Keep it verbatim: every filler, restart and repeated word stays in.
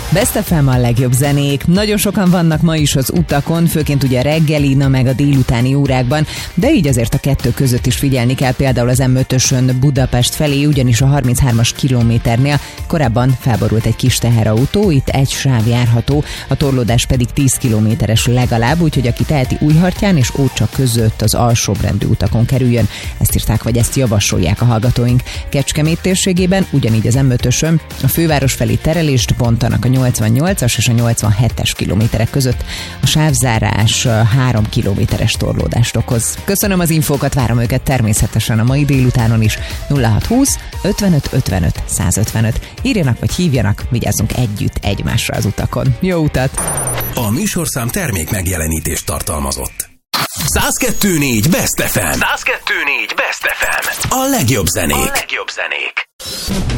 Best ef em a legjobb zenék. Nagyon sokan vannak ma is az utakon, főként ugye a reggeli, na meg a délutáni órákban, de így azért a kettő között is figyelni kell, például az em ötösön Budapest felé, ugyanis a harminchármas kilométernél korábban felborult egy kis teherautó, itt egy sáv járható, a torlódás pedig tíz kilométeres legalább, úgyhogy aki teheti Újhartyán és Ócsa között az alsóbrendű utakon kerüljön. Ezt írták, vagy ezt javasolják a hallgatóink. Kecskemét térségében ugyanígy az em ötösön a főváros felé terelést bontanak a nyolcvannyolcas és a nyolcvanhetes kilométerek között. A sávzárás három kilométeres torlódást okoz. Köszönöm az infókat, várom őket természetesen a mai délutánon is. nulla hatszázhúsz ötvenöt ötvenöt százötvenöt. Írjanak vagy hívjanak, vigyázzunk együtt egymásra az utakon. Jó utat! A műsorszám termék megjelenítést tartalmazott. száz kettő négy Best ef em. száz kettő négy Best ef em. A legjobb zenék. A legjobb zenék.